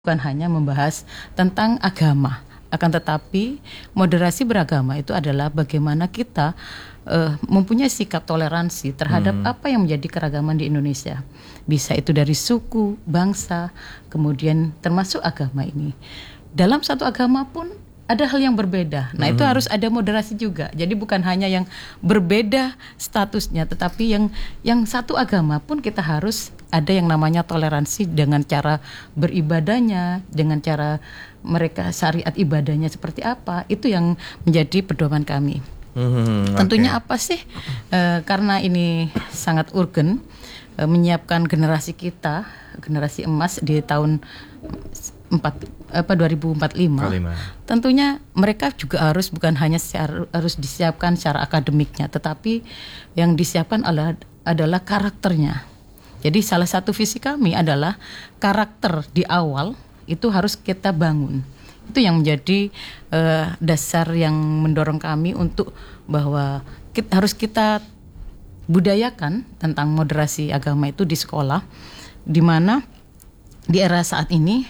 bukan hanya membahas tentang agama, akan tetapi moderasi beragama itu adalah bagaimana kita mempunyai sikap toleransi terhadap apa yang menjadi keragaman di Indonesia. Bisa itu dari suku, bangsa, kemudian termasuk agama ini. Dalam satu agama pun ada hal yang berbeda. Nah, itu harus ada moderasi juga. Jadi bukan hanya yang berbeda statusnya, tetapi yang satu agama pun kita harus ada yang namanya toleransi dengan cara beribadahnya, dengan cara mereka syariat ibadahnya seperti apa. Itu yang menjadi pedoman kami. Tentunya apa sih? Karena ini sangat urgen, menyiapkan generasi kita, generasi emas di tahun 2045. Tentunya mereka juga harus bukan hanya harus disiapkan secara akademiknya, tetapi yang disiapkan adalah karakternya. Jadi salah satu visi kami adalah karakter di awal itu harus kita bangun. Itu yang menjadi dasar yang mendorong kami untuk bahwa harus kita budayakan tentang moderasi agama itu di sekolah, di mana di era saat ini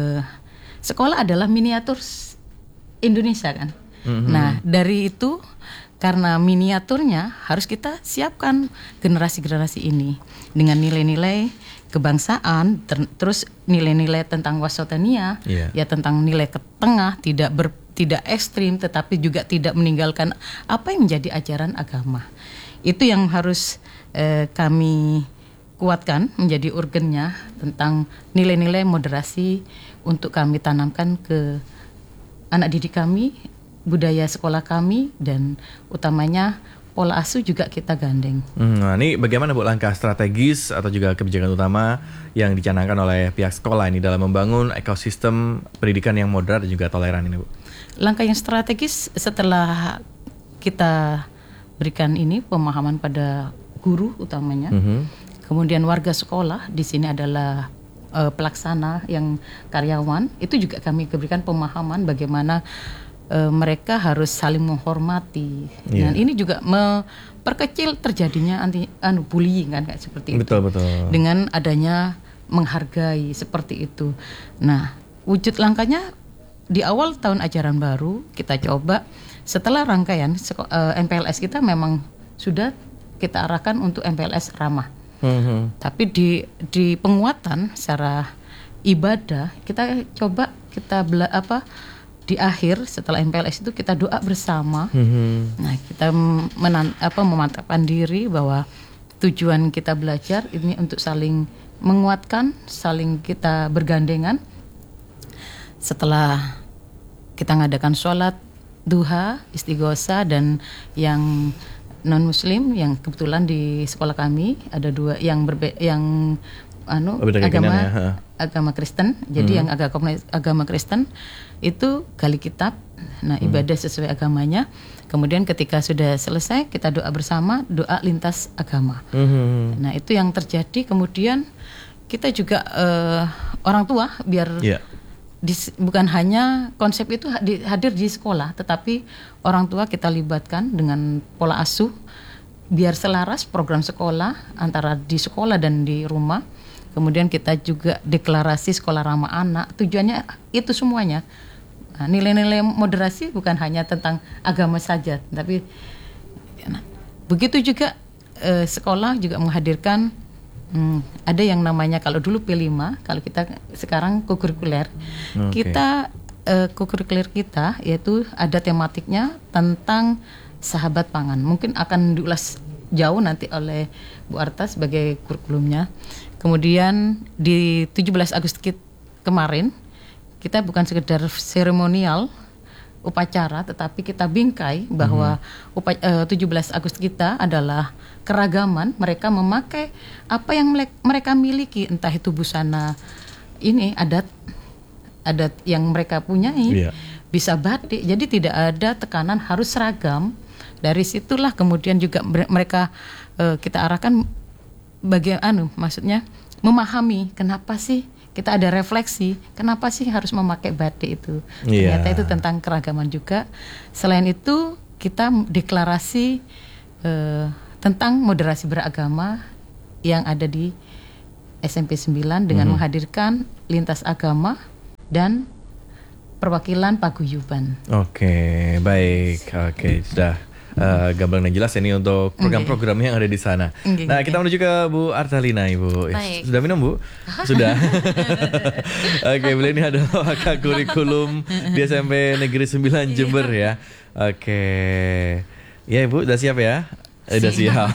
sekolah adalah miniatur Indonesia kan. Nah, dari itu karena miniaturnya harus kita siapkan generasi-generasi ini dengan nilai-nilai kebangsaan, terus nilai-nilai tentang wasatiyah, ya tentang nilai ke tengah, tidak ekstrim, tetapi juga tidak meninggalkan apa yang menjadi ajaran agama. Itu yang harus kami kuatkan menjadi urgennya tentang nilai-nilai moderasi untuk kami tanamkan ke anak didik kami, budaya sekolah kami, dan utamanya pola asuh juga kita gandeng. Nah, ini bagaimana Bu langkah strategis atau juga kebijakan utama yang dicanangkan oleh pihak sekolah ini dalam membangun ekosistem pendidikan yang moderat dan juga toleran ini, Bu? Langkah yang strategis setelah kita berikan ini pemahaman pada guru utamanya, kemudian warga sekolah di sini adalah pelaksana yang karyawan, itu juga kami berikan pemahaman bagaimana mereka harus saling menghormati. Dan ini juga memperkecil terjadinya bullying kan kayak seperti itu. Betul. Dengan adanya menghargai seperti itu. Nah, wujud langkahnya di awal tahun ajaran baru kita coba setelah rangkaian MPLS kita memang sudah kita arahkan untuk MPLS ramah. Tapi di penguatan secara ibadah kita coba di akhir setelah MPLS itu kita doa bersama. Nah, kita memantapkan diri bahwa tujuan kita belajar ini untuk saling menguatkan, saling kita bergandengan. Setelah kita ngadakan sholat duha, istighosa, dan yang non muslim yang kebetulan di sekolah kami ada dua yang agama Kristen. Jadi yang agama Kristen itu gali kitab, nah ibadah sesuai agamanya. Kemudian ketika sudah selesai kita doa bersama, doa lintas agama. Nah itu yang terjadi. Kemudian kita juga orang tua biar bukan hanya konsep itu hadir di sekolah, tetapi orang tua kita libatkan dengan pola asuh biar selaras program sekolah antara di sekolah dan di rumah. Kemudian kita juga deklarasi sekolah ramah anak. Tujuannya itu semuanya. Nah, nilai-nilai moderasi bukan hanya tentang agama saja, tapi begitu juga sekolah juga menghadirkan ada yang namanya kalau dulu P5, kalau kita sekarang kokurikuler. Kita kokurikuler kita yaitu ada tematiknya tentang sahabat pangan. Mungkin akan diulas jauh nanti oleh Bu Arta sebagai kurikulumnya. Kemudian di 17 Agustus kemarin kita bukan sekedar seremonial upacara, tetapi kita bingkai bahwa 17 Agustus kita adalah keragaman. Mereka memakai apa yang mereka miliki, entah itu busana ini adat yang mereka punyai, bisa batik. Jadi tidak ada tekanan harus seragam. Dari situlah kemudian juga mereka kita arahkan maksudnya memahami kenapa sih kita ada refleksi, kenapa sih harus memakai batik itu. Ternyata itu tentang keragaman juga. Selain itu kita deklarasi tentang moderasi beragama yang ada di SMP 9 dengan menghadirkan lintas agama dan perwakilan paguyuban. Oke, baik. Oke, sudah gamblang dan jelas ini untuk program-program yang ada di sana. Nah, kita menuju ke Bu Artalina, Ibu. Sudah minum, Bu? Sudah. Oke, beliau ini adalah wakil kurikulum di SMP Negeri 9 Jember ya. Oke. Ya, Ibu, udah siap ya? Udah siap.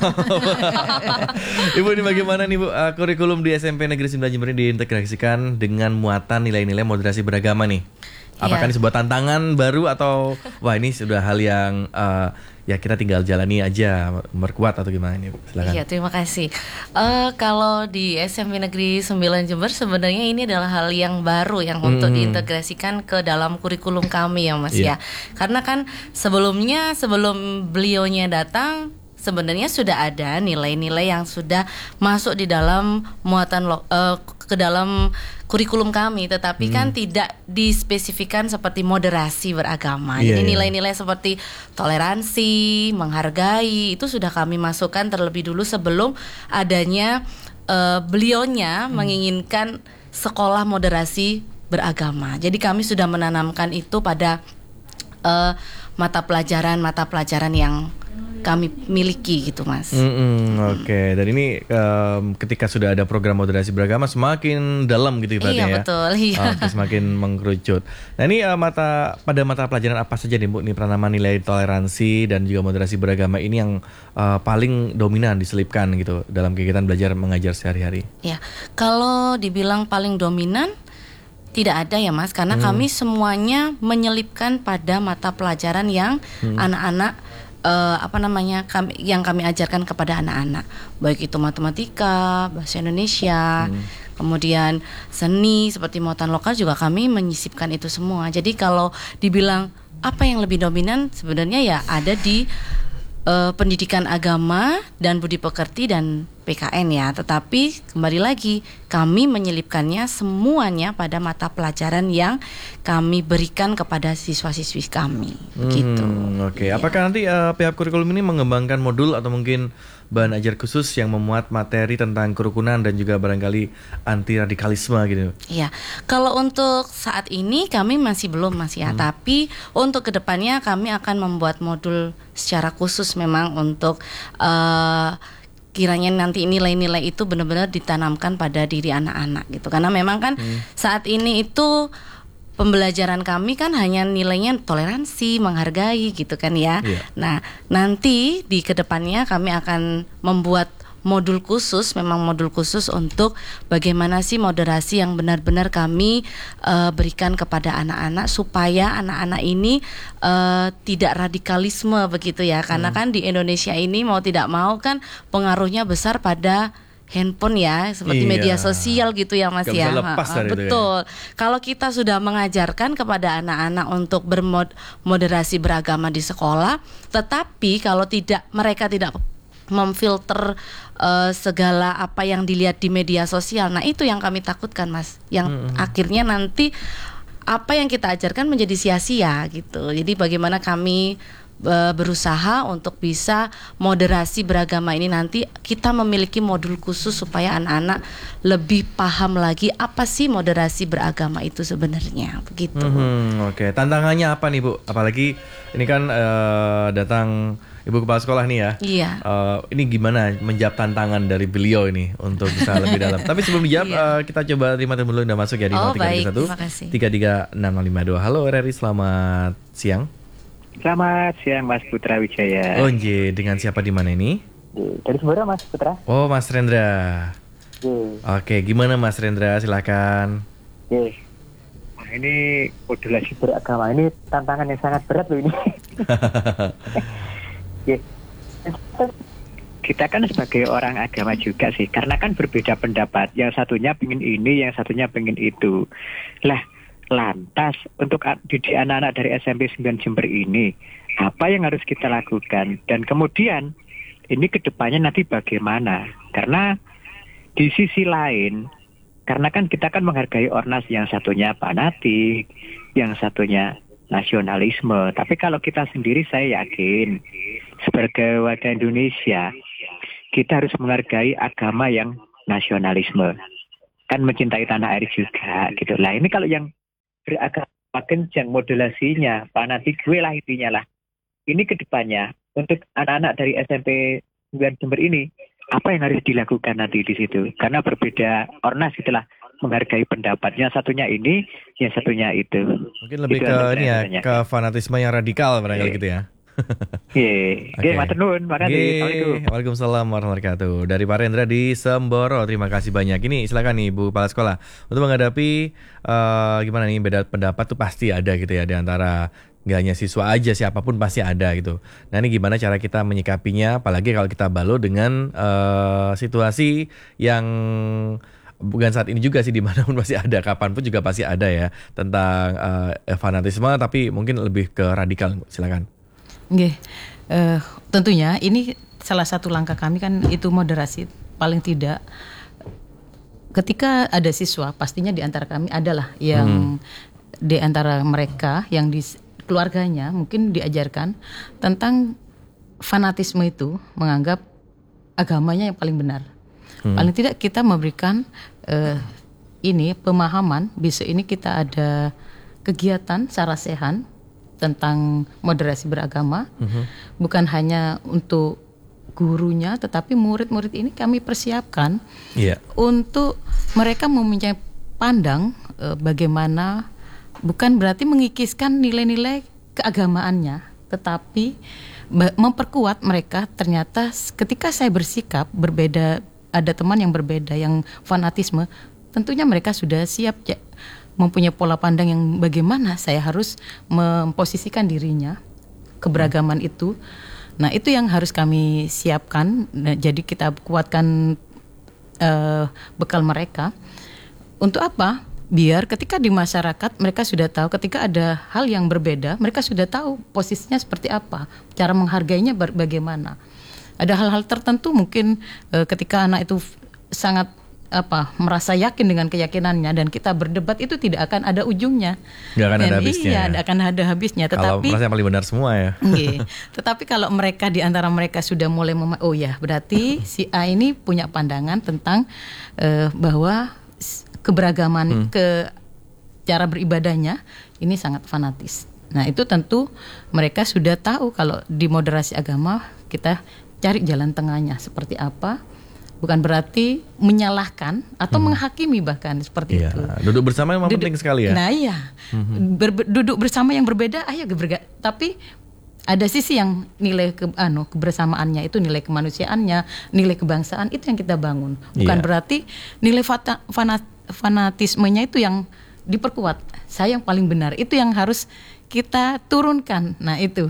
Ibu, ini bagaimana nih, Bu, kurikulum di SMP Negeri 9 Jember ini diintegrasikan dengan muatan nilai-nilai moderasi beragama nih? Apakah ini sebuah tantangan baru atau wah ini sudah hal yang ya kita tinggal jalani aja, memperkuat atau gimana ini, Bu? Silakan. Iya, terima kasih. Kalau di SMP Negeri 9 Jember sebenarnya ini adalah hal yang baru yang untuk diintegrasikan ke dalam kurikulum kami ya Mas ya. Karena kan sebelum beliaunya datang sebenarnya sudah ada nilai-nilai yang sudah masuk di dalam muatan ke dalam kurikulum kami, tetapi kan tidak dispesifikan seperti moderasi beragama. Jadi nilai-nilai seperti toleransi, menghargai itu sudah kami masukkan terlebih dulu sebelum adanya beliaunya menginginkan sekolah moderasi beragama. Jadi kami sudah menanamkan itu pada mata pelajaran yang kami miliki gitu Mas. Oke. Dan ini ketika sudah ada program moderasi beragama semakin dalam gitu ibaratnya ya. Iya betul. Iya. Oke, semakin mengkerucut. Nah ini pada mata pelajaran apa saja nih Bu? Ini penanaman nilai toleransi dan juga moderasi beragama ini yang paling dominan diselipkan gitu dalam kegiatan belajar mengajar sehari-hari. Ya, kalau dibilang paling dominan tidak ada ya Mas, karena kami semuanya menyelipkan pada mata pelajaran yang anak-anak yang kami ajarkan kepada anak-anak, baik itu matematika, bahasa Indonesia, kemudian seni seperti muatan lokal juga kami menyisipkan itu semua. Jadi kalau dibilang apa yang lebih dominan sebenarnya ya ada di pendidikan agama dan budi pekerti dan PKN ya. Tetapi kembali lagi kami menyelipkannya semuanya pada mata pelajaran yang kami berikan kepada siswa-siswi kami. Begitu. Oke. Apakah nanti pihak kurikulum ini mengembangkan modul atau mungkin bahan ajar khusus yang memuat materi tentang kerukunan dan juga barangkali anti radikalisme gitu? Iya, kalau untuk saat ini kami masih belum Mas ya, tapi untuk kedepannya kami akan membuat modul secara khusus memang untuk kiranya nanti nilai-nilai itu benar-benar ditanamkan pada diri anak-anak gitu. Karena memang kan saat ini itu pembelajaran kami kan hanya nilainya toleransi, menghargai gitu kan ya. Nah, nanti di kedepannya kami akan membuat modul khusus untuk bagaimana sih moderasi yang benar-benar kami berikan kepada anak-anak supaya anak-anak ini tidak radikalisme begitu ya. Karena kan di Indonesia ini mau tidak mau kan pengaruhnya besar pada handphone ya, seperti media sosial gitu ya Mas ya. Betul. Kalau kita sudah mengajarkan kepada anak-anak untuk bermoderasi beragama di sekolah, tetapi kalau mereka tidak memfilter segala apa yang dilihat di media sosial, nah itu yang kami takutkan Mas, yang akhirnya nanti apa yang kita ajarkan menjadi sia-sia gitu. Jadi bagaimana kami berusaha untuk bisa moderasi beragama ini nanti kita memiliki modul khusus supaya anak-anak lebih paham lagi apa sih moderasi beragama itu sebenarnya begitu. Oke. Tantangannya apa nih Bu? Apalagi ini kan datang Ibu Kepala Sekolah nih ya. Iya. Ini gimana menjawab tantangan dari beliau ini untuk bisa lebih dalam. Tapi sebelum dijawab kita coba terima dulu udah masuk ya di 0331 33652. Halo RRI, selamat siang. Selamat siang Mas Putra Wijaya. Oh dengan siapa di mana ini? Dari Sumber Mas Putra. Oh Mas Rendra. Oke, gimana Mas Rendra? Silakan. Nah, ini modulasi beragama ini tantangan yang sangat berat loh ini. Kita kan sebagai orang agama juga sih, karena kan berbeda pendapat. Yang satunya pengen ini, yang satunya pengen itu. Lah, lantas untuk didik anak-anak dari SMP 9 Jember ini, apa yang harus kita lakukan? Dan kemudian ini kedepannya nanti bagaimana? Karena di sisi lain, karena kan kita kan menghargai ormas, yang satunya fanatik, yang satunya nasionalisme. Tapi kalau kita sendiri, saya yakin sebagai warga Indonesia, kita harus menghargai agama yang nasionalisme, kan mencintai tanah air juga gitu. Lah ini kalau yang beragama kencang modulasinya, fanatik gue lah intinya lah. Ini kedepannya untuk anak-anak dari SMP 9 Jember ini, apa yang harus dilakukan nanti di situ? Karena berbeda ormas itulah, menghargai pendapatnya, satunya ini, yang satunya itu. Mungkin lebih ke ini ya, ke fanatisme yang radikal barangkali gitu ya. Oke, matur nuwun, makasih. Waalaikumsalam warahmatullahi wabarakatuh. Dari Pak Rendra di Semboro, terima kasih banyak. Ini silakan nih Bu Kepala Sekolah untuk menghadapi gimana nih beda pendapat tuh pasti ada gitu ya di antara nggak hanya siswa aja, siapapun pasti ada gitu. Nah ini gimana cara kita menyikapinya, apalagi kalau kita balut dengan situasi yang bukan saat ini juga sih, dimanapun pasti ada, kapanpun juga pasti ada ya tentang fanatisme, tapi mungkin lebih ke radikal. Silakan. Oke, tentunya ini salah satu langkah kami kan itu moderasi. Paling tidak ketika ada siswa, pastinya di antara kami adalah yang di antara mereka yang di keluarganya mungkin diajarkan tentang fanatisme itu, menganggap agamanya yang paling benar. Paling tidak kita memberikan ini pemahaman, besok ini kita ada kegiatan sarasehan tentang moderasi beragama, bukan hanya untuk gurunya, tetapi murid-murid ini kami persiapkan untuk mereka mempunyai pandang bagaimana, bukan berarti mengikiskan nilai-nilai keagamaannya, tetapi memperkuat mereka. Ternyata ketika saya bersikap berbeda, ada teman yang berbeda, yang fanatisme, tentunya mereka sudah siap mempunyai pola pandang yang bagaimana saya harus memposisikan dirinya, keberagaman itu. Nah itu yang harus kami siapkan. Nah, jadi kita kuatkan bekal mereka. Untuk apa? Biar ketika di masyarakat mereka sudah tahu, ketika ada hal yang berbeda, mereka sudah tahu posisinya seperti apa, cara menghargainya bagaimana. Ada hal-hal tertentu mungkin ketika anak itu sangat merasa yakin dengan keyakinannya dan kita berdebat, itu tidak akan ada ujungnya. Tidak akan ada habisnya. Iya, tidak akan ada habisnya. Tetapi kalau merasa yang paling benar semua ya. Tetapi kalau mereka di antara mereka sudah mulai oh ya, berarti si A ini punya pandangan tentang bahwa keberagaman ke cara beribadahnya ini sangat fanatis. Nah itu tentu mereka sudah tahu kalau di moderasi agama kita cari jalan tengahnya seperti apa. Bukan berarti menyalahkan atau menghakimi bahkan seperti itu. Duduk bersama memang penting sekali ya. Nah iya, duduk bersama yang berbeda, ayo tapi ada sisi yang nilai kebersamaannya itu, nilai kemanusiaannya, nilai kebangsaan, itu yang kita bangun. Bukan berarti nilai fanatismenya itu yang diperkuat. Saya yang paling benar, itu yang harus kita turunkan. Nah itu.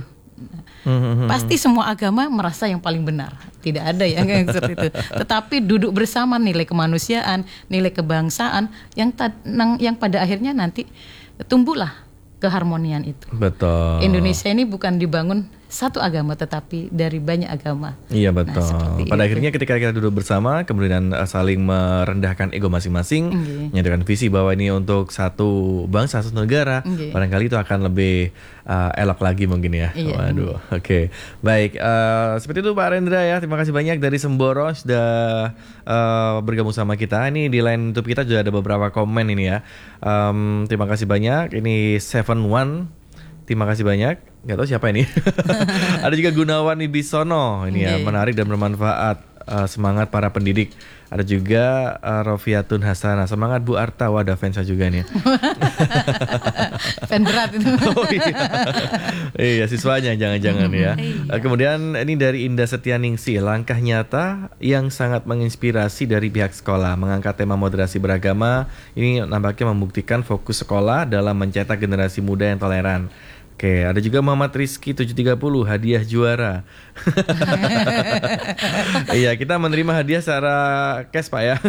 Pasti semua agama merasa yang paling benar. Tidak ada yang seperti itu. Tetapi duduk bersama, nilai kemanusiaan, nilai kebangsaan yang pada akhirnya nanti tumbuhlah keharmonian itu. Betul. Indonesia ini bukan dibangun satu agama tetapi dari banyak agama. Iya betul. Nah, pada akhirnya ketika kita duduk bersama kemudian saling merendahkan ego masing-masing, menyatakan visi bahwa ini untuk satu bangsa, satu negara, barangkali itu akan lebih elok lagi mungkin ya. Waduh. Oke. Baik, seperti itu Pak Rendra ya. Terima kasih banyak dari Semboro sudah bergabung sama kita. Ini di line YouTube kita juga ada beberapa komen ini ya. Terima kasih banyak. Ini 71. Terima kasih banyak. Gak tahu siapa ini. Ada juga Gunawan Ibisono. Ini ya, menarik dan bermanfaat. Semangat para pendidik. Ada juga Rofiatun Hasanah. Semangat Bu Arta. Wah, ada fansnya juga nih. Fan berat itu. Oh iya, siswanya jangan-jangan ya. Kemudian ini dari Indah Setianingsih. Langkah nyata yang sangat menginspirasi dari pihak sekolah. Mengangkat tema moderasi beragama. Ini nampaknya membuktikan fokus sekolah dalam mencetak generasi muda yang toleran. Oke, ada juga Muhammad Rizky 730, hadiah juara. Iya, kita menerima hadiah secara cash Pak ya.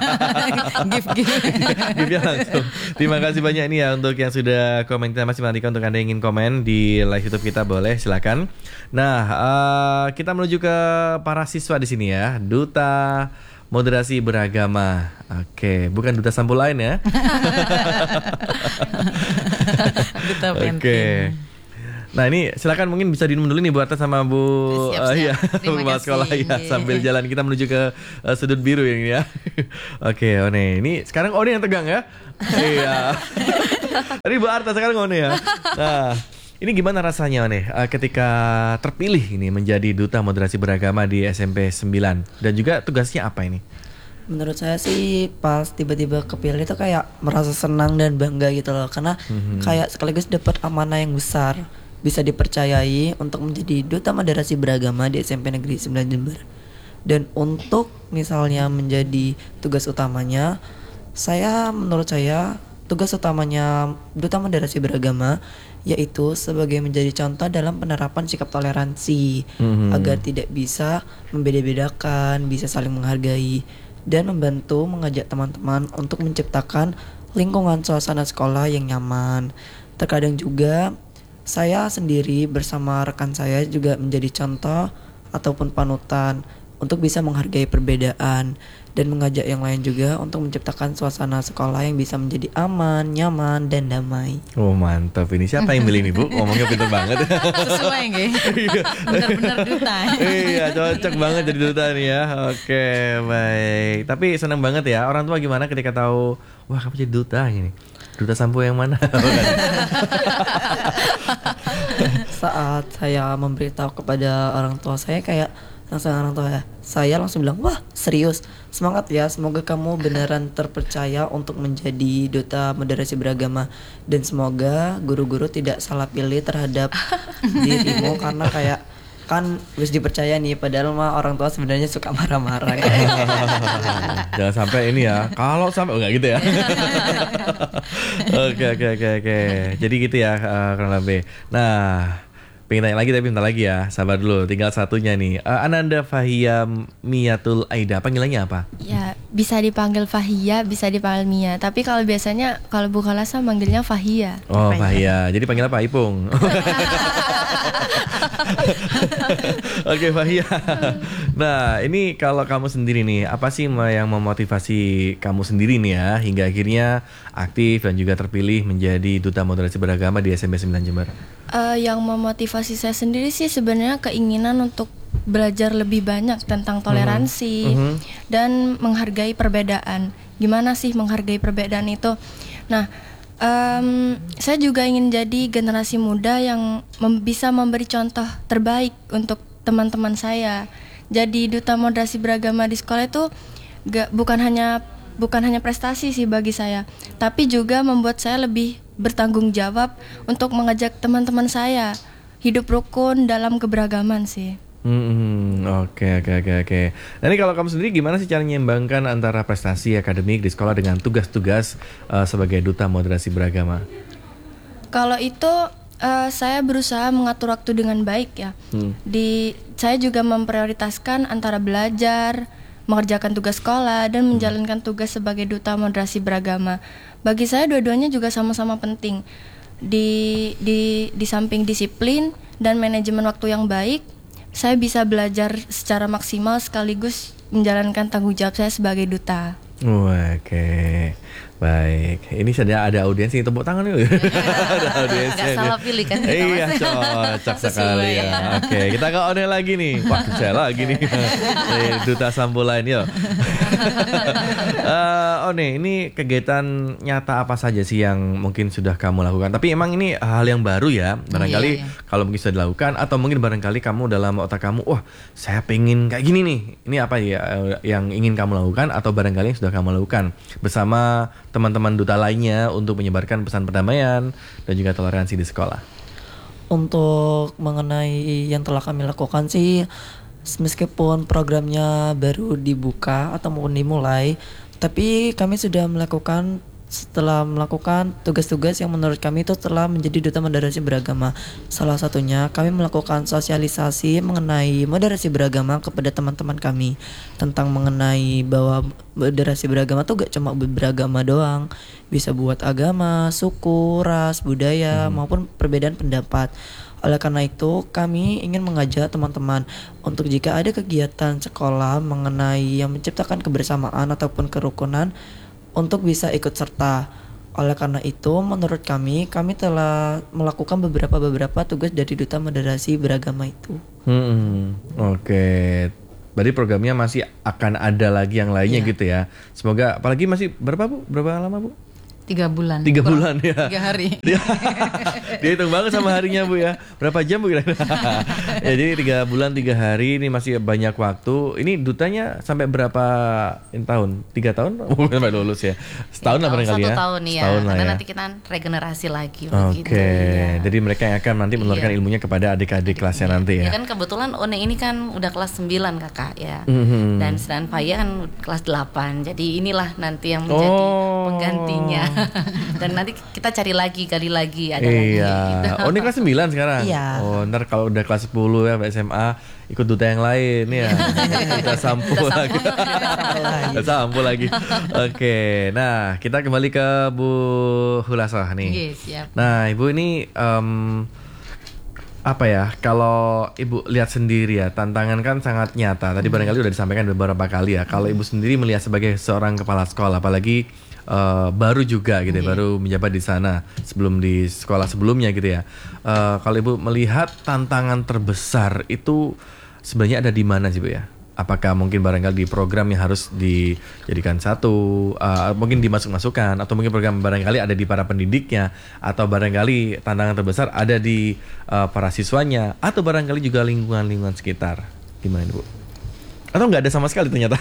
Gift langsung. Terima kasih banyak nih ya untuk yang sudah komen. Kita masih menantikan untuk Anda yang ingin komen di live YouTube kita, boleh silakan. Nah, kita menuju ke para siswa di sini ya. Duta Moderasi Beragama. Oke, bukan duta sampul lain ya. Duta penting. Oke. Nah ini silakan mungkin bisa diminum dulu nih Bu Arta sama Bu Siap. Kepala Sekolah ya, sambil jalan kita menuju ke sudut biru ini ya. Oke, One. Ini sekarang One yang tegang ya. Iya. Tadi Bu Arta, sekarang One ya. Nah, ini gimana rasanya One ketika terpilih ini menjadi Duta Moderasi Beragama di SMP 9 dan juga tugasnya apa ini? Menurut saya sih pas tiba-tiba kepilih itu kayak merasa senang dan bangga gitu loh, karena kayak sekaligus dapat amanah yang besar, bisa dipercayai untuk menjadi Duta Moderasi Beragama di SMP Negeri 9 Jember. Dan untuk misalnya menjadi tugas utamanya, menurut saya tugas utamanya Duta Moderasi Beragama yaitu sebagai menjadi contoh dalam penerapan sikap toleransi agar tidak bisa membeda-bedakan, bisa saling menghargai, dan membantu mengajak teman-teman untuk menciptakan lingkungan suasana sekolah yang nyaman. Terkadang juga saya sendiri bersama rekan saya juga menjadi contoh ataupun panutan untuk bisa menghargai perbedaan dan mengajak yang lain juga untuk menciptakan suasana sekolah yang bisa menjadi aman, nyaman, dan damai. Oh mantap, ini siapa yang milih nih Bu? Ngomongnya pintar banget. Sesuai nggih. Benar-benar duta. Iya, cocok banget jadi duta nih ya. Oke, baik. Tapi senang banget ya. Orang tua gimana ketika tahu, wah kamu jadi duta ini? Duta sampo yang mana? Saat saya memberitahu kepada orang tua saya, kayak langsung orang tua saya langsung bilang, wah serius, semangat ya, semoga kamu beneran terpercaya untuk menjadi Duta Moderasi Beragama, dan semoga guru-guru tidak salah pilih terhadap dirimu, karena kayak kan harus dipercaya nih, padahal mah orang tua sebenarnya suka marah-marah ya. Jangan sampai ini ya, kalau sampai enggak gitu ya. Oke. Jadi gitu ya kurang lebih. Nah, pengen tanya lagi tapi bentar lagi ya, sabar dulu, tinggal satunya nih. Ananda Fahia Miatul Aida, panggilannya apa? Ya, bisa dipanggil Fahia, bisa dipanggil Mia. Tapi kalau biasanya kalau Bu Kalasa manggilnya Fahia. Oh, Fahia. Jadi panggil apa? Ipung. Oke, Fahia. Nah, ini kalau kamu sendiri nih, apa sih yang memotivasi kamu sendiri nih ya hingga akhirnya aktif dan juga terpilih menjadi Duta Moderasi Beragama di SMP 9 Jember? Yang memotivasi saya sendiri sih sebenarnya keinginan untuk belajar lebih banyak tentang toleransi dan menghargai perbedaan. Gimana sih menghargai perbedaan itu? Nah, saya juga ingin jadi generasi muda yang bisa memberi contoh terbaik untuk teman-teman saya. Jadi Duta Moderasi Beragama di sekolah itu bukan hanya prestasi sih bagi saya, tapi juga membuat saya lebih bertanggung jawab untuk mengajak teman-teman saya hidup rukun dalam keberagaman sih. Oke. Nah ini kalau kamu sendiri gimana sih cara menyeimbangkan antara prestasi akademik di sekolah dengan tugas-tugas sebagai Duta Moderasi Beragama? Kalau itu saya berusaha mengatur waktu dengan baik ya. Saya juga memprioritaskan antara belajar, mengerjakan tugas sekolah, dan menjalankan tugas sebagai Duta Moderasi Beragama. Bagi saya dua-duanya juga sama-sama penting. Di samping disiplin dan manajemen waktu yang baik, saya bisa belajar secara maksimal sekaligus menjalankan tanggung jawab saya sebagai duta. Oke. Baik, ini sudah ada audiens yang tepuk tangan yuk. Ada audiens. Gak salah pilih kan? Iya, cocok sekali ya. Oke, kita ke One lagi nih. Wah, saya lagi nih. Duta Sampo lain yuk. One, ini kegiatan nyata apa saja sih yang mungkin sudah kamu lakukan? Tapi emang ini hal yang baru ya. Barangkali kalau mungkin sudah dilakukan, atau mungkin barangkali kamu dalam otak kamu, wah saya pengen kayak gini nih. Ini apa ya yang ingin kamu lakukan, atau barangkali yang sudah kamu lakukan bersama teman-teman duta lainnya untuk menyebarkan pesan perdamaian dan juga toleransi di sekolah? Untuk mengenai yang telah kami lakukan sih, meskipun programnya baru dibuka atau mau dimulai, tapi kami sudah melakukan tugas-tugas yang menurut kami itu telah menjadi Duta Moderasi Beragama. Salah satunya kami melakukan sosialisasi mengenai moderasi beragama kepada teman-teman kami, tentang mengenai bahwa moderasi beragama tuh gak cuma beragama doang, bisa buat agama, suku, ras, budaya maupun perbedaan pendapat. Oleh karena itu kami ingin mengajak teman-teman untuk jika ada kegiatan sekolah mengenai yang menciptakan kebersamaan ataupun kerukunan, untuk bisa ikut serta Oleh karena itu, menurut kami telah melakukan beberapa tugas dari Duta Moderasi Beragama itu. Oke. Berarti programnya masih akan ada lagi yang lainnya gitu ya. Semoga, apalagi masih berapa Bu? Berapa lama Bu? 3 bulan. 3 bulan ya. 3 hari. Dia hitung banget sama harinya Bu ya. Berapa jam Bu kira-kira? Ya, jadi 3 bulan 3 hari ini masih banyak waktu. Ini dutanya sampai berapa tahun? 3 tahun? Sampai lulus ya. Setahun lah barangkali ya. 1 tahun ya. Karena nanti kita regenerasi lagi. Oke. Ya. Jadi mereka yang akan nanti mengeluarkan ilmunya kepada adik-adik kelasnya nanti ya. Ya kan kebetulan One ini kan udah kelas 9 kakak ya. Dan sedangkan Faya kan kelas 8. Jadi inilah nanti yang menjadi penggantinya. Dan nanti kita gali lagi ada lagi gitu. Oh ini kelas 9 sekarang? Iya. Oh ntar kalau udah kelas 10 ya SMA ikut duta yang lain ya. Kita sampo lagi. Kita sampo lagi. Oke. Nah kita kembali ke Bu Hulasah nih. Yes, siap. Nah Ibu ini apa ya, kalau Ibu lihat sendiri ya, tantangan kan sangat nyata. Tadi barangkali udah disampaikan beberapa kali ya. Kalau Ibu sendiri melihat sebagai seorang kepala sekolah, apalagi baru juga gitu ya, baru menjabat di sana sebelum di sekolah sebelumnya gitu ya. Kalau Ibu melihat tantangan terbesar itu sebenarnya ada di mana sih Bu ya? Apakah mungkin barangkali di program yang harus dijadikan satu, mungkin dimasuk-masukkan, atau mungkin program barangkali ada di para pendidiknya, atau barangkali tantangan terbesar ada di para siswanya, atau barangkali juga lingkungan-lingkungan sekitar. Gimana Bu? Atau nggak ada sama sekali ternyata?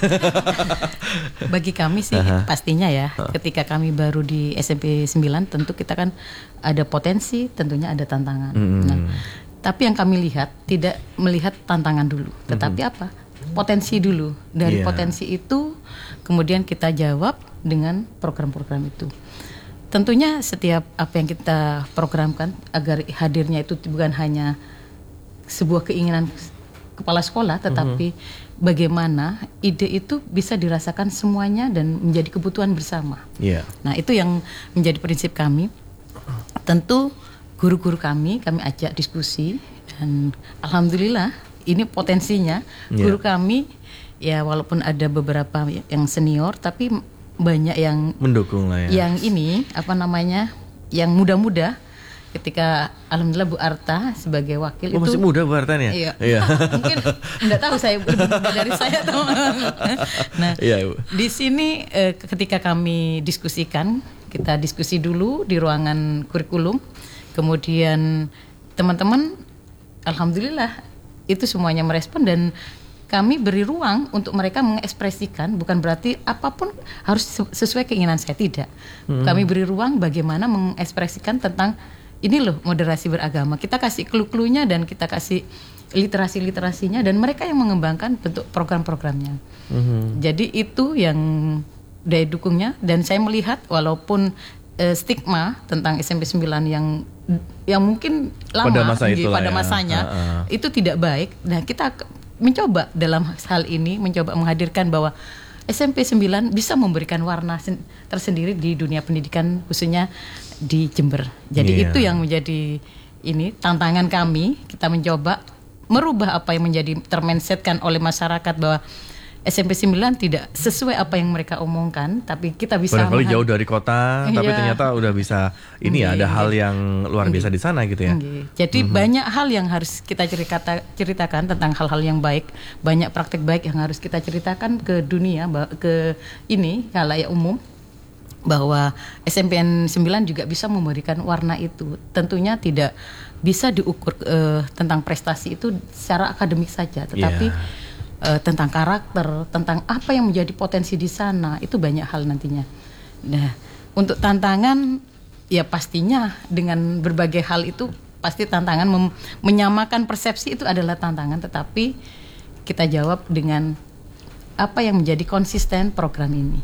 Bagi kami sih pastinya ya, ketika kami baru di SMP 9 tentu kita kan ada potensi, tentunya ada tantangan. Nah, tapi yang kami lihat tidak melihat tantangan dulu, tetapi apa? Potensi dulu. Dari potensi itu kemudian kita jawab dengan program-program itu. Tentunya setiap apa yang kita programkan agar hadirnya itu bukan hanya sebuah keinginan kepala sekolah, tetapi bagaimana ide itu bisa dirasakan semuanya dan menjadi kebutuhan bersama. Nah itu yang menjadi prinsip kami. Tentu guru-guru kami ajak diskusi, dan alhamdulillah ini potensinya guru kami ya, walaupun ada beberapa yang senior tapi banyak yang mendukung lah ya. Yang ini apa namanya, yang muda-muda. Ketika alhamdulillah Bu Arta sebagai wakil itu masih muda Bu Arta nih ya? Iya. Mungkin enggak tahu, saya lebih muda dari saya tuh. Nah, di sini ketika kami diskusikan, kita diskusi dulu di ruangan kurikulum. Kemudian teman-teman alhamdulillah itu semuanya merespon, dan kami beri ruang untuk mereka mengekspresikan, bukan berarti apapun harus sesuai keinginan saya, tidak. Kami beri ruang bagaimana mengekspresikan tentang ini loh moderasi beragama. Kita kasih clue-cluenya dan kita kasih literasi-literasinya, dan mereka yang mengembangkan bentuk program-programnya. Jadi itu yang daya dukungnya, dan saya melihat walaupun stigma tentang SMP 9 yang mungkin lama pada masanya itu tidak baik. Nah, kita mencoba dalam hal ini menghadirkan bahwa SMP 9 bisa memberikan warna tersendiri di dunia pendidikan, khususnya di Jember. Jadi itu yang menjadi ini tantangan kami. Kita mencoba merubah apa yang menjadi termindsetkan oleh masyarakat bahwa SMP 9 tidak sesuai apa yang mereka omongkan, tapi kita bisa barangkali jauh dari kota, tapi ternyata udah bisa ini ya, ada hal yang luar biasa di sana gitu ya. Jadi banyak hal yang harus kita ceritakan tentang hal-hal yang baik, banyak praktek baik yang harus kita ceritakan ke dunia, ke ini khalayak umum, bahwa SMPN 9 juga bisa memberikan warna itu. Tentunya tidak bisa diukur tentang prestasi itu secara akademik saja, tetapi tentang karakter, tentang apa yang menjadi potensi di sana, itu banyak hal nantinya. Nah, untuk tantangan ya pastinya dengan berbagai hal itu pasti tantangan menyamakan persepsi itu adalah tantangan, tetapi kita jawab dengan apa yang menjadi konsisten program ini.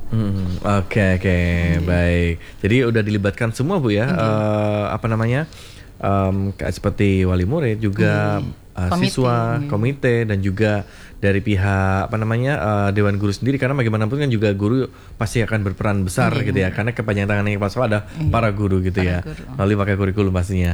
Oke, baik. Jadi udah dilibatkan semua Bu ya, apa namanya? Seperti wali murid juga siswa, komite, dan juga dari pihak Dewan Guru sendiri, karena bagaimanapun kan juga guru pasti akan berperan besar gitu ya, karena kepanjangan tangannya kepala sekolah ada para guru gitu ya, melalui pakai kurikulum pastinya.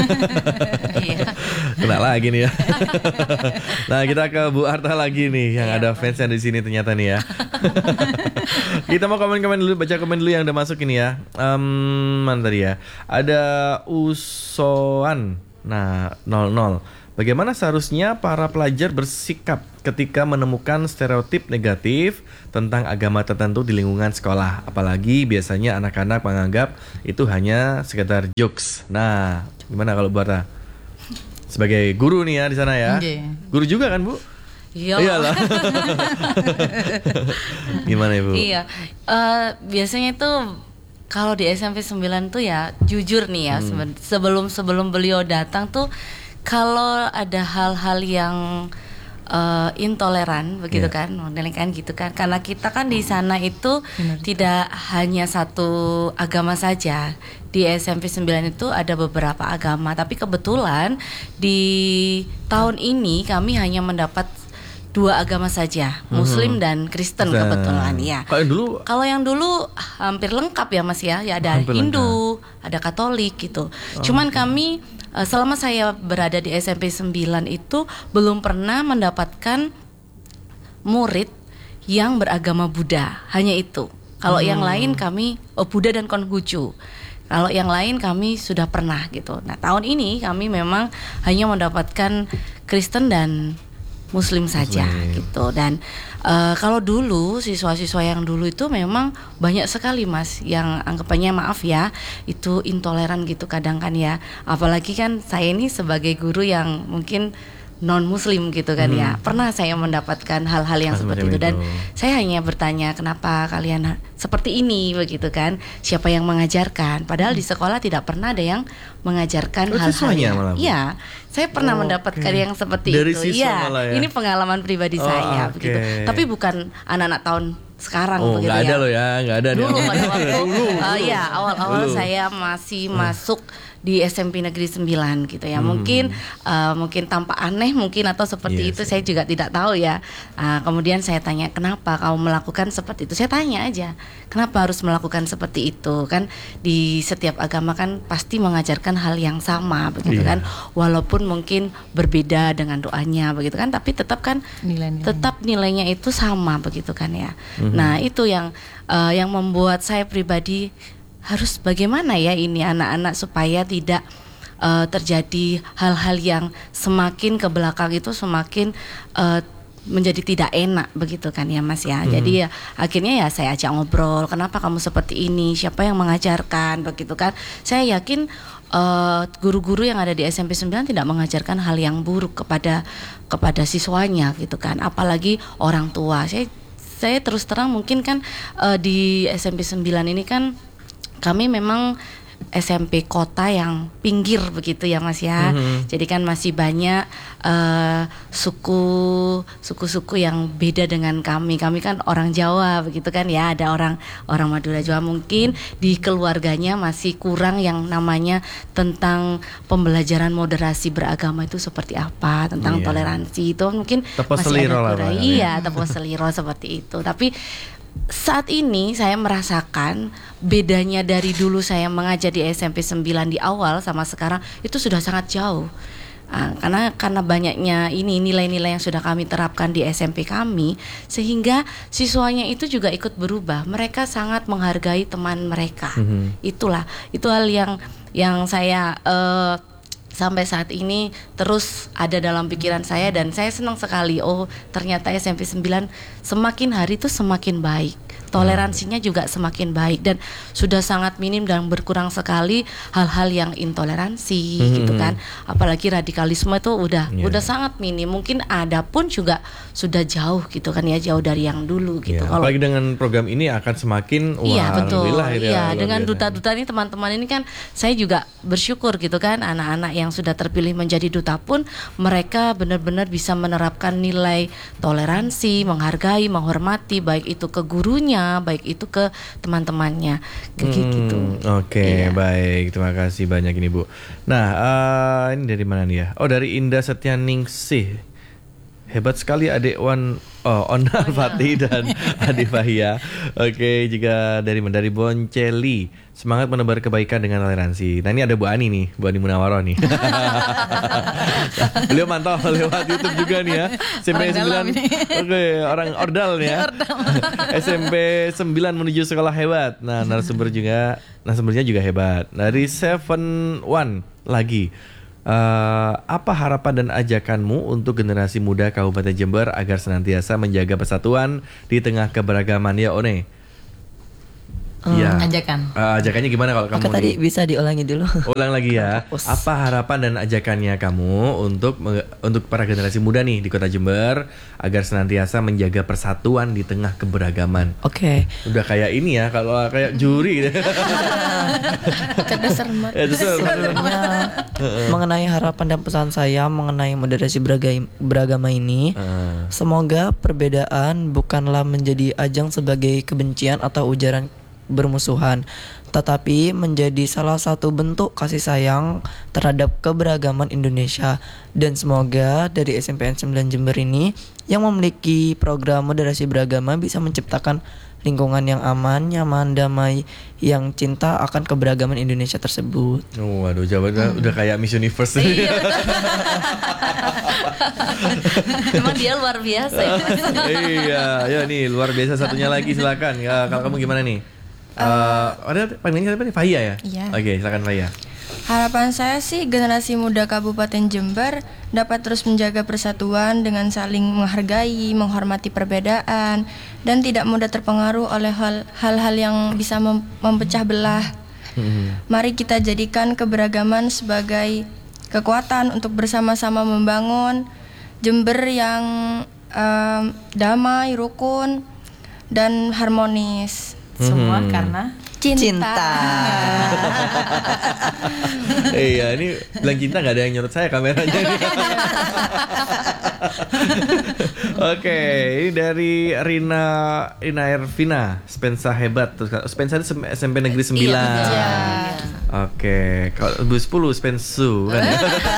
Kena lagi nih ya. Nah, kita ke Bu Arta lagi nih, yang ada fansnya di sini ternyata nih ya. Kita mau komen-komen dulu, baca komen dulu yang udah masuk ini ya. Mana tadi ya? Ada Usoan. Nah, 00. Bagaimana seharusnya para pelajar bersikap ketika menemukan stereotip negatif tentang agama tertentu di lingkungan sekolah? Apalagi biasanya anak-anak menganggap itu hanya sekedar jokes. Nah, gimana kalau Bu Arta? Sebagai guru nih ya di sana ya. Guru juga kan, Bu? Iyalah. Gimana Ibu? Iya. Biasanya itu kalau di SMP 9 tuh ya jujur nih ya, sebelum beliau datang tuh kalau ada hal-hal yang intoleran begitu kan, modeling kan gitu kan, karena kita kan di sana itu tidak hanya satu agama saja. Di SMP 9 itu ada beberapa agama, tapi kebetulan di tahun ini kami hanya mendapat 2 agama saja, Muslim dan Kristen kebetulan ya. Kalau yang dulu hampir lengkap ya Mas ya, ada Hindu, ada Katolik gitu. Cuman kami selama saya berada di SMP 9 itu belum pernah mendapatkan murid yang beragama Buddha, hanya itu. Kalau yang lain kami Buddha dan Konghucu. Kalau yang lain kami sudah pernah gitu. Nah, tahun ini kami memang hanya mendapatkan Kristen dan Muslim saja gitu. Dan kalau dulu siswa-siswa yang dulu itu memang banyak sekali Mas yang anggapannya, maaf ya, itu intoleran gitu kadang kan ya. Apalagi kan saya ini sebagai guru yang mungkin non muslim gitu kan ya. Pernah saya mendapatkan hal-hal yang seperti itu, dan saya hanya bertanya kenapa kalian seperti ini begitu kan. Siapa yang mengajarkan? Padahal di sekolah tidak pernah ada yang mengajarkan hal-hal yang iya. Saya pernah mendapatkan yang seperti dari itu. Iya, ya. Ini pengalaman pribadi saya begitu. Tapi bukan anak-anak tahun sekarang begitu ya. Ada loh ya, nggak ada dulu pada waktu awal-awal saya masih masuk di SMP Negeri 9 gitu ya. Mungkin tampak aneh mungkin atau seperti itu, saya juga tidak tahu ya. Kemudian saya tanya, kenapa kamu melakukan seperti itu? Saya tanya aja, kenapa harus melakukan seperti itu? Kan di setiap agama kan pasti mengajarkan hal yang sama begitu kan. Walaupun mungkin berbeda dengan doanya begitu kan, tapi tetap kan tetap nilainya itu sama begitu kan ya. Nah, itu yang membuat saya pribadi harus bagaimana ya ini anak-anak supaya tidak terjadi hal-hal yang semakin ke belakang itu semakin menjadi tidak enak begitu kan ya Mas ya. Jadi ya akhirnya ya saya ajak ngobrol, kenapa kamu seperti ini, siapa yang mengajarkan begitu kan. Saya yakin guru-guru yang ada di SMP 9 tidak mengajarkan hal yang buruk kepada siswanya gitu kan, apalagi orang tua. Saya terus terang mungkin kan di SMP 9 ini kan kami memang SMP kota yang pinggir begitu ya Mas ya. Jadi kan masih banyak suku-suku yang beda dengan kami. Kami kan orang Jawa begitu kan ya. Ada orang Madura Jawa, mungkin di keluarganya masih kurang yang namanya tentang pembelajaran moderasi beragama itu seperti apa, tentang toleransi itu mungkin masih ada kurang. Iya, tepos seliro seperti itu. Tapi saat ini saya merasakan bedanya dari dulu saya mengajar di SMP 9 di awal sama sekarang itu sudah sangat jauh. Karena banyaknya ini nilai-nilai yang sudah kami terapkan di SMP kami, sehingga siswanya itu juga ikut berubah. Mereka sangat menghargai teman mereka. Itu hal yang saya sampai saat ini terus ada dalam pikiran saya, dan saya senang sekali. Oh, ternyata SMP 9 semakin hari itu semakin baik. Toleransinya juga semakin baik, dan sudah sangat minim dan berkurang sekali hal-hal yang intoleransi gitu kan. Apalagi radikalisme itu udah sangat minim. Mungkin ada pun juga sudah jauh gitu kan ya, jauh dari yang dulu gitu. Apalagi dengan program ini akan semakin betul. Alhamdulillah Dengan duta-duta ini teman-teman ini kan saya juga bersyukur gitu kan, anak-anak yang sudah terpilih menjadi duta pun mereka benar-benar bisa menerapkan nilai toleransi, menghargai, menghormati, baik itu ke gurunya, baik itu ke teman-temannya, gitu. Oke, baik, terima kasih banyak ini Bu. Nah, ini dari mana nih ya? Oh, dari Indah Setyaningsih. Hebat sekali adik Ona Al-Fatih dan adik Fahia. Oke, juga dari Bonceli. Semangat menebar kebaikan dengan toleransi. Nah, ini ada Bu Ani nih, Bu Ani Munawaroh nih. Beliau mantau lewat YouTube juga nih ya. SMP 9. Oke, orang Ordal nih ya. SMP 9 menuju sekolah hebat. Nah, narasumbernya juga hebat. Dari 7-1 lagi. Apa harapan dan ajakanmu untuk generasi muda Kabupaten Jember agar senantiasa menjaga persatuan di tengah keberagaman ya One? Ya. Ajakannya gimana kalau kamu? Tadi bisa diulangi dulu. Ulang lagi ya. Apa harapan dan ajakannya kamu untuk para generasi muda nih di Kota Jember agar senantiasa menjaga persatuan di tengah keberagaman? Oke. Udah kayak ini ya, kalau kayak juri. Cerdas cermat. Mengenai harapan dan pesan saya mengenai moderasi beragama ini, semoga perbedaan bukanlah menjadi ajang sebagai kebencian atau ujaran bermusuhan, tetapi menjadi salah satu bentuk kasih sayang terhadap keberagaman Indonesia. Dan semoga dari SMPN 9 Jember ini yang memiliki program moderasi beragama bisa menciptakan lingkungan yang aman, nyaman, damai, yang cinta akan keberagaman Indonesia tersebut. Waduh, jawabannya udah kayak Miss Universe. Memang dia luar biasa ya. Iya, ya nih luar biasa satunya lagi, silakan. Ya, kalau kamu gimana nih? Ada panggilnya siapa nih? Fahia ya? Iya. Oke, silakan Fahia. Harapan saya sih generasi muda Kabupaten Jember dapat terus menjaga persatuan dengan saling menghargai, menghormati perbedaan, dan tidak mudah terpengaruh oleh hal-hal yang bisa memecah belah. Mari kita jadikan keberagaman sebagai kekuatan untuk bersama-sama membangun Jember yang damai, rukun, dan harmonis. Semua karena cinta. Iya, ini bilang cinta nggak ada yang nyorot saya kameranya. Oke, ini dari Rina Ervina, Spensa hebat. Spensa itu SMP Negeri 9. Iya. Oke, kalau 10 Spensu kan ya?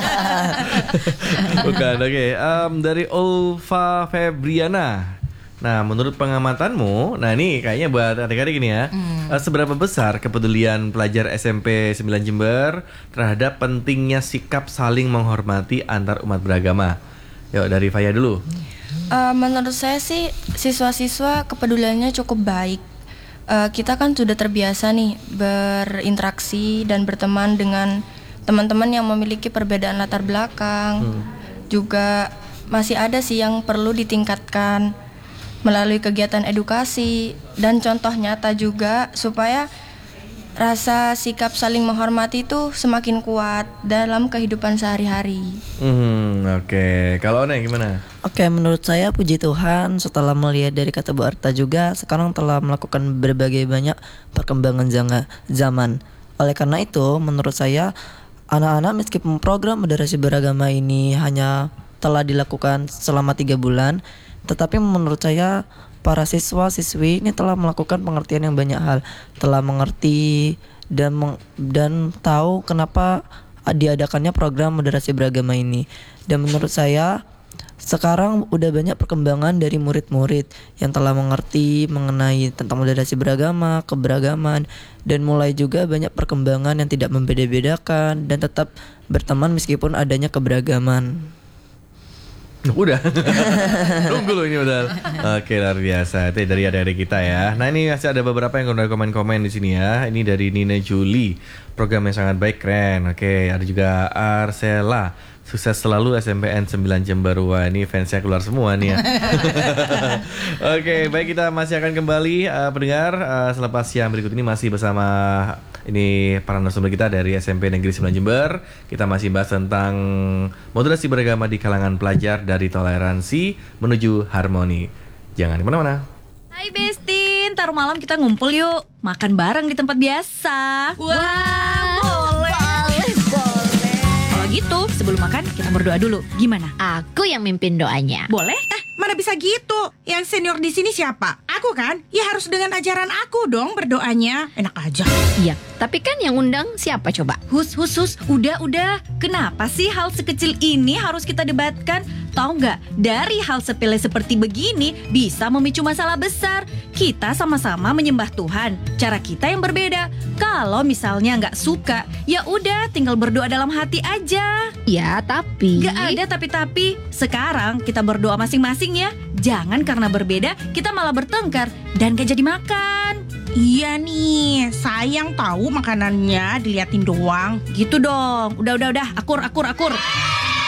Bukan, oke. Dari Ulfa Febriana. Nah, menurut pengamatanmu, nah ini kayaknya buat adik-adik ini ya, seberapa besar kepedulian pelajar SMP 9 Jember terhadap pentingnya sikap saling menghormati antar umat beragama? Yuk, dari Faya dulu. Menurut saya sih siswa-siswa kepeduliannya cukup baik. Kita kan sudah terbiasa nih berinteraksi dan berteman dengan teman-teman yang memiliki perbedaan latar belakang. Juga masih ada sih yang perlu ditingkatkan melalui kegiatan edukasi dan contoh nyata juga supaya rasa sikap saling menghormati itu semakin kuat dalam kehidupan sehari-hari. Oke. Kalau One gimana? Oke, menurut saya puji Tuhan setelah melihat dari kata Bu Arta juga sekarang telah melakukan berbagai banyak perkembangan zaman. Oleh karena itu, menurut saya anak-anak meskipun program moderasi beragama ini hanya telah dilakukan selama 3 bulan, tetapi menurut saya para siswa-siswi ini telah melakukan pengertian yang banyak hal, telah mengerti dan tahu kenapa diadakannya program moderasi beragama ini. Dan menurut saya sekarang udah banyak perkembangan dari murid-murid yang telah mengerti mengenai tentang moderasi beragama, keberagaman, dan mulai juga banyak perkembangan yang tidak membeda-bedakan dan tetap berteman meskipun adanya keberagaman. Udah. Tunggu loh ini udah. Oke, luar biasa. Itu dari adik-adik kita ya. Nah, ini masih ada beberapa yang udah komen-komen di sini ya. Ini dari Nina Julie. Program yang sangat baik, keren. Oke, ada juga Arsela. Sukses selalu SMPN 9 Jember. Wah, ini fansnya keluar semua nih ya. Oke, baik, kita masih akan kembali pendengar selepas yang berikut ini masih bersama ini para narasumber kita dari SMP Negeri 9 Jember. Kita masih bahas tentang moderasi beragama di kalangan pelajar dari toleransi menuju harmoni. Jangan kemana-mana. Hai Bestin, ntar malam kita ngumpul yuk. Makan bareng di tempat biasa. Wah, boleh. sebelum makan kita berdoa dulu. Gimana? Aku yang mimpin doanya. Boleh? Mana bisa gitu? Yang senior di sini siapa? Aku kan? Ya harus dengan ajaran aku dong berdoanya. Enak aja. Iya, tapi kan yang undang siapa coba? Hus. Udah. Kenapa sih hal sekecil ini harus kita debatkan? Tahu nggak? Dari hal sepele seperti begini bisa memicu masalah besar. Kita sama-sama menyembah Tuhan. Cara kita yang berbeda. Kalau misalnya nggak suka, ya udah tinggal berdoa dalam hati aja. Ya, tapi Nggak ada tapi. Sekarang kita berdoa masing-masing ya. Jangan karena berbeda kita malah bertengkar dan gak jadi makan. Iya nih, sayang tahu makanannya diliatin doang. Gitu dong. Udah. Akur.